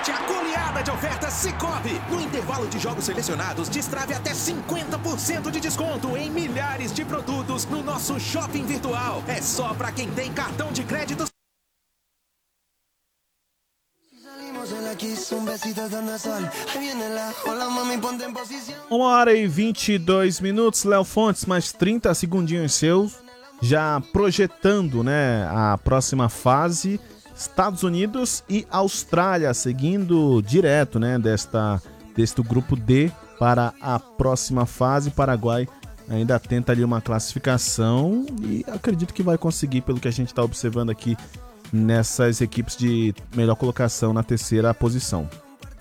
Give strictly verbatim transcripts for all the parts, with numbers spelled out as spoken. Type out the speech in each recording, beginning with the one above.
Aproveite a goleada de ofertas Sicoob. No intervalo de jogos selecionados, destrave até cinquenta por cento de desconto em milhares de produtos no nosso shopping virtual. É só para quem tem cartão de crédito. Uma hora e vinte e dois minutos, Léo Fontes, mais trinta segundinhos seus, já projetando, né, a próxima fase, Estados Unidos e Austrália, seguindo direto, né, desta, deste grupo D para a próxima fase. Paraguai ainda tenta ali uma classificação e acredito que vai conseguir, pelo que a gente está observando aqui nessas equipes de melhor colocação na terceira posição.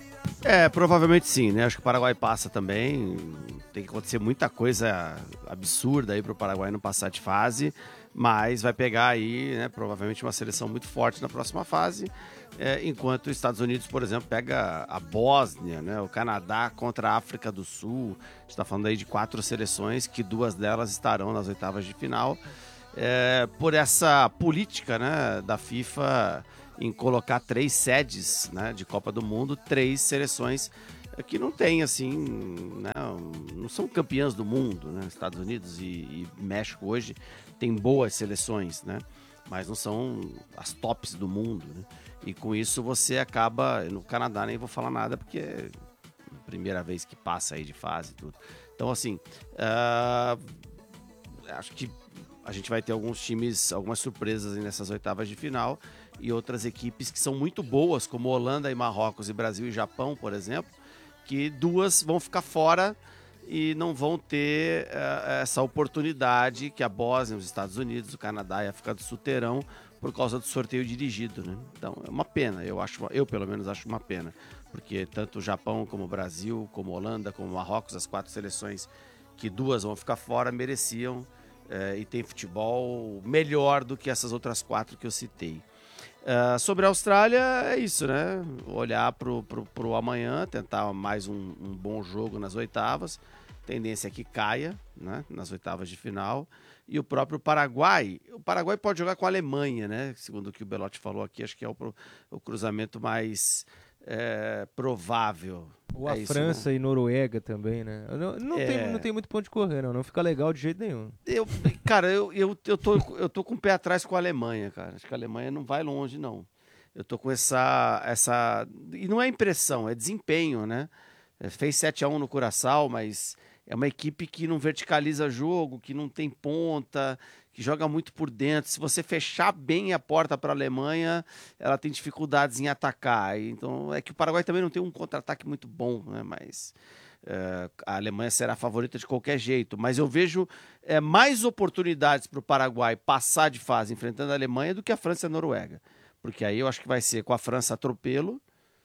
É, provavelmente sim, né? Acho que o Paraguai passa também. Tem que acontecer muita coisa absurda aí para o Paraguai não passar de fase, mas vai pegar aí, né, provavelmente uma seleção muito forte na próxima fase, é, enquanto os Estados Unidos, por exemplo, pega a Bósnia, né, o Canadá contra a África do Sul. A gente está falando aí de quatro seleções, que duas delas estarão nas oitavas de final. É, por essa política, né, da FIFA em colocar três sedes, né, de Copa do Mundo, três seleções que não tem, assim, né, não são campeãs do mundo, né? Estados Unidos e, e México hoje tem boas seleções, né, mas não são as tops do mundo, né? E com isso você acaba, no Canadá nem vou falar nada porque é a primeira vez que passa aí de fase e tudo. Então, assim, uh, acho que a gente vai ter alguns times, algumas surpresas nessas oitavas de final e outras equipes que são muito boas, como Holanda e Marrocos e Brasil e Japão, por exemplo, que duas vão ficar fora e não vão ter uh, essa oportunidade que a Bósnia, os Estados Unidos, o Canadá e a África do Sul terão por causa do sorteio dirigido, né? Então é uma pena, eu acho, eu pelo menos acho uma pena, porque tanto o Japão como o Brasil, como a Holanda, como o Marrocos, as quatro seleções que duas vão ficar fora, mereciam uh, e tem futebol melhor do que essas outras quatro que eu citei. Uh, sobre a Austrália, é isso, né? Olhar pro, pro, pro amanhã, tentar mais um, um bom jogo nas oitavas. Tendência é que caia, né, nas oitavas de final. E o próprio Paraguai, o Paraguai pode jogar com a Alemanha, né? Segundo o que o Belotti falou aqui, acho que é o, o cruzamento mais é, provável. Ou a é isso, França, né? E Noruega também, né? Não, não, É... tem, não tem muito ponto de correr, não. Não fica legal de jeito nenhum. Eu, cara, eu, eu, eu, tô, eu tô com o pé atrás com a Alemanha, cara. Acho que a Alemanha não vai longe, não. Eu tô com essa... essa... E não é impressão, é desempenho, né? Fez sete a um no Curaçao, mas é uma equipe que não verticaliza jogo, que não tem ponta, que joga muito por dentro. Se você fechar bem a porta para a Alemanha, ela tem dificuldades em atacar. Então, é que o Paraguai também não tem um contra-ataque muito bom, né? Mas... Uh, a Alemanha será a favorita de qualquer jeito, mas eu vejo uh, mais oportunidades para o Paraguai passar de fase enfrentando a Alemanha do que a França e a Noruega, porque aí eu acho que vai ser com a França atropelo,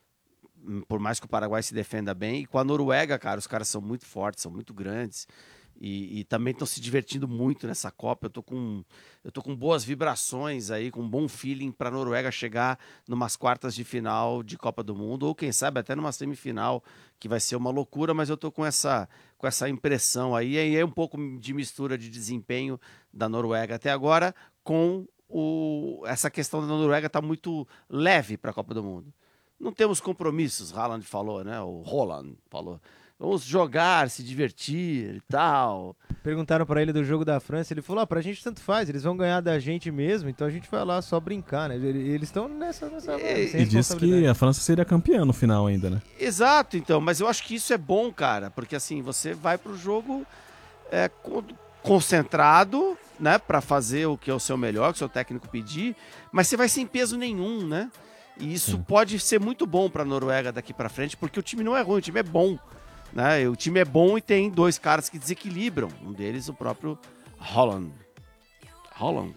por mais que o Paraguai se defenda bem, e com a Noruega, cara, os caras são muito fortes, são muito grandes e, e também estão se divertindo muito nessa Copa. Eu tô com, eu tô com boas vibrações aí, com um bom feeling para a Noruega chegar numas quartas de final de Copa do Mundo, ou quem sabe até numa semifinal, que vai ser uma loucura, mas eu tô com essa, com essa impressão aí, e é um pouco de mistura de desempenho da Noruega até agora, com o, essa questão da Noruega tá muito leve para a Copa do Mundo. Não temos compromissos, Haaland falou, né? O Haaland falou. Vamos jogar, se divertir e tal. Perguntaram pra ele do jogo da França, ele falou, ah, pra gente tanto faz, eles vão ganhar da gente mesmo, então a gente vai lá só brincar, né? Eles estão nessa, nessa E, e disse que a França seria campeã no final ainda, né? Exato, então, mas eu acho que isso é bom, cara, porque assim, você vai pro jogo é, concentrado, né, pra fazer o que é o seu melhor, que o seu técnico pedir, mas você vai sem peso nenhum, né? E isso Sim. pode ser muito bom pra Noruega daqui pra frente, porque o time não é ruim, o time é bom. Né? O time é bom e tem dois caras que desequilibram. Um deles, o próprio Haaland. Haaland.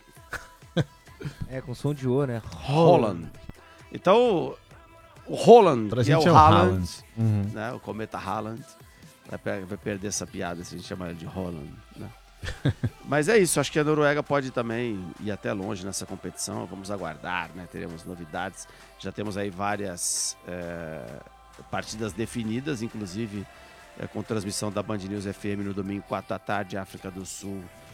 É, com som de O, né? Haaland. Então, o Haaland, pra que é o é Haaland, Haaland. Uhum. Né? O cometa Haaland, vai, vai perder essa piada se a gente chamar ele de Haaland. Né? Mas é isso, acho que a Noruega pode também ir até longe nessa competição. Vamos aguardar, né? Teremos novidades. Já temos aí várias é, partidas definidas, inclusive... É, com transmissão da Band News F M no domingo, quatro da tarde, África do Sul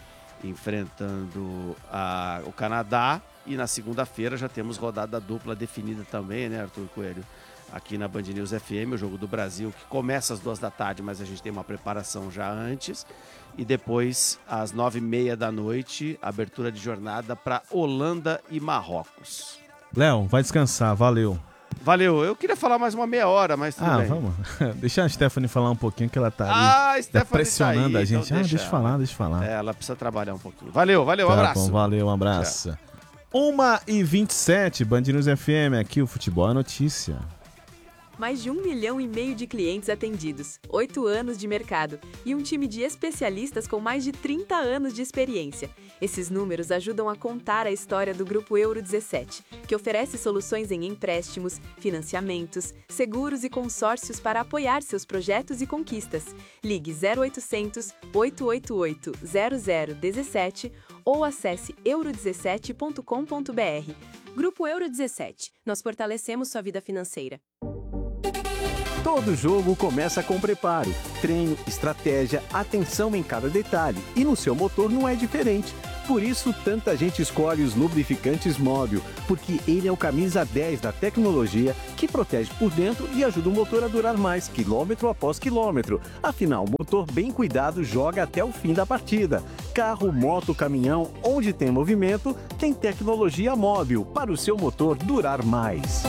enfrentando a, o Canadá. E na segunda-feira já temos rodada dupla definida também, né, Arthur Coelho? Aqui na Band News F M, o Jogo do Brasil, que começa às duas da tarde, mas a gente tem uma preparação já antes. E depois, às nove e meia da noite, abertura de jornada para Holanda e Marrocos. Léo, vai descansar, valeu. Valeu, eu queria falar mais uma meia hora, mas tudo ah, bem. vamos. Deixa a Stephanie falar um pouquinho, que ela tá ali ah, a Stephanie pressionando tá aí, a gente. então ah, deixa, deixa eu falar, deixa eu falar. É, ela precisa trabalhar um pouquinho. Valeu, valeu, um tá abraço. Bom, valeu, um abraço. Tchau. uma e vinte e sete, Band News F M, aqui o Futebol é Notícia. Mais de um milhão e meio de clientes atendidos, oito anos de mercado e um time de especialistas com mais de trinta anos de experiência. Esses números ajudam a contar a história do Grupo Euro dezessete, que oferece soluções em empréstimos, financiamentos, seguros e consórcios para apoiar seus projetos e conquistas. Ligue zero oitocentos, oito oito oito, zero zero um sete ou acesse euro dezessete ponto com ponto b r. Grupo Euro dezessete. Nós fortalecemos sua vida financeira. Todo jogo começa com preparo, treino, estratégia, atenção em cada detalhe. E no seu motor não é diferente. Por isso, tanta gente escolhe os lubrificantes Móbil, porque ele é o camisa dez da tecnologia que protege por dentro e ajuda o motor a durar mais, quilômetro após quilômetro. Afinal, o motor bem cuidado joga até o fim da partida. Carro, moto, caminhão, onde tem movimento, tem tecnologia Móbil para o seu motor durar mais.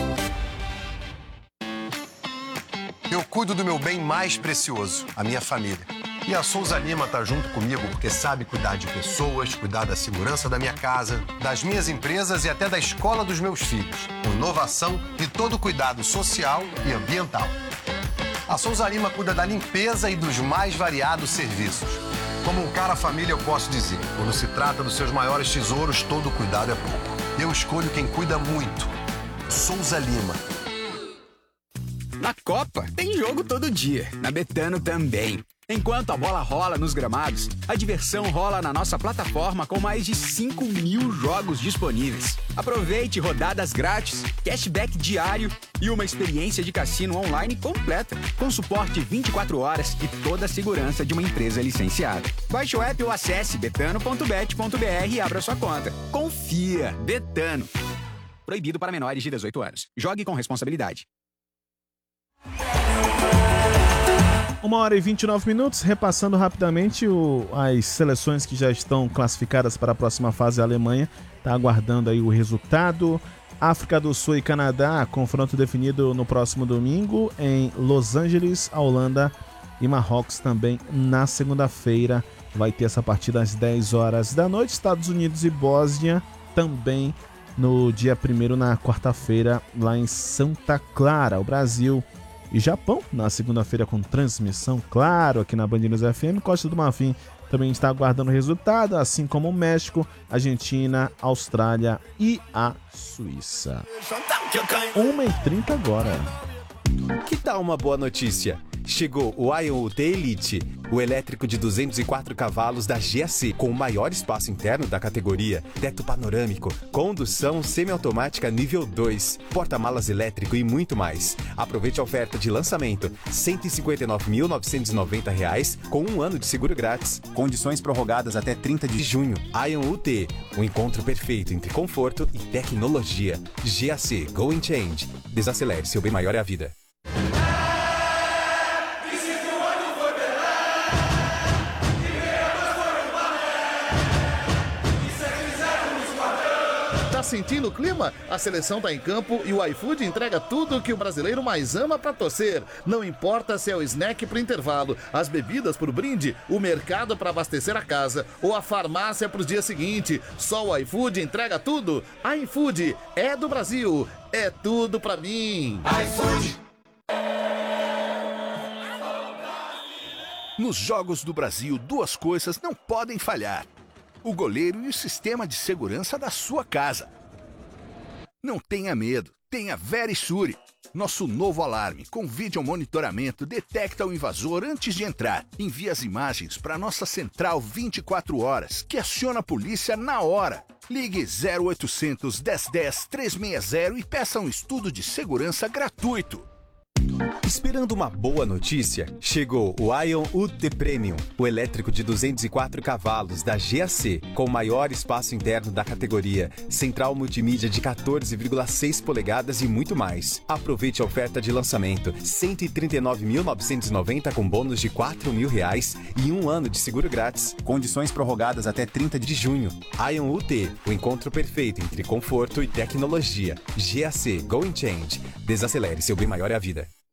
Eu cuido do meu bem mais precioso, a minha família. E a Souza Lima tá junto comigo porque sabe cuidar de pessoas, cuidar da segurança da minha casa, das minhas empresas e até da escola dos meus filhos. Com inovação e todo cuidado social e ambiental. A Souza Lima cuida da limpeza e dos mais variados serviços. Como um cara família, eu posso dizer, quando se trata dos seus maiores tesouros, todo cuidado é pouco. Eu escolho quem cuida muito. Souza Lima. Na Copa, tem jogo todo dia. Na Betano também. Enquanto a bola rola nos gramados, a diversão rola na nossa plataforma com mais de cinco mil jogos disponíveis. Aproveite rodadas grátis, cashback diário e uma experiência de cassino online completa, com suporte vinte e quatro horas e toda a segurança de uma empresa licenciada. Baixe o app ou acesse betano ponto bet ponto b r e abra sua conta. Confia! Betano. Proibido para menores de dezoito anos. Jogue com responsabilidade. Uma hora e vinte e nove minutos, repassando rapidamente o, as seleções que já estão classificadas para a próxima fase. A Alemanha está aguardando aí o resultado. África do Sul e Canadá, confronto definido no próximo domingo em Los Angeles. A Holanda e Marrocos também na segunda-feira. Vai ter essa partida às dez horas da noite. Estados Unidos e Bósnia também no dia primeiro, na quarta-feira, lá em Santa Clara. O Brasil e Japão, na segunda-feira, com transmissão, claro, aqui na Band News F M. Costa do Marfim também está aguardando o resultado, assim como o México, Argentina, Austrália e a Suíça. uma e trinta agora. Que tal uma boa notícia? Chegou o Ion U T Elite, o elétrico de duzentos e quatro cavalos da G A C, com o maior espaço interno da categoria, teto panorâmico, condução semiautomática nível dois, porta-malas elétrico e muito mais. Aproveite a oferta de lançamento, cento e cinquenta e nove mil novecentos e noventa reais, com um ano de seguro grátis. Condições prorrogadas até trinta de junho. Ion U T, um encontro perfeito entre conforto e tecnologia. G A C, Go and Change. Desacelere, seu bem maior é a vida. Sentindo o clima? A seleção tá em campo e o iFood entrega tudo que o brasileiro mais ama pra torcer. Não importa se é o snack pro intervalo, as bebidas pro brinde, o mercado pra abastecer a casa ou a farmácia pro dia seguinte. Só o iFood entrega tudo. iFood é do Brasil, é tudo pra mim. iFood. Nos Jogos do Brasil, duas coisas não podem falhar: o goleiro e o sistema de segurança da sua casa. Não tenha medo, tenha Verisure. Nosso novo alarme com vídeo monitoramento detecta o invasor antes de entrar. Envia as imagens para nossa central vinte e quatro horas, que aciona a polícia na hora. Ligue zero oitocentos, dez dez, trezentos e sessenta e peça um estudo de segurança gratuito. Esperando uma boa notícia? Chegou o Ion U T Premium, o elétrico de duzentos e quatro cavalos da G A C, com o maior espaço interno da categoria, central multimídia de quatorze vírgula seis polegadas e muito mais. Aproveite a oferta de lançamento, cento e trinta e nove mil novecentos e noventa com bônus de quatro mil reais e um ano de seguro grátis. Condições prorrogadas até trinta de junho. Ion U T, o encontro perfeito entre conforto e tecnologia. G A C Go and Change. Desacelere, seu bem maior é a vida.